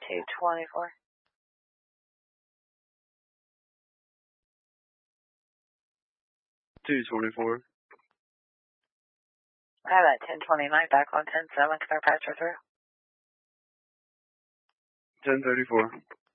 224. 224. I have that 1029 back on 107. Can I patch her through? 1034.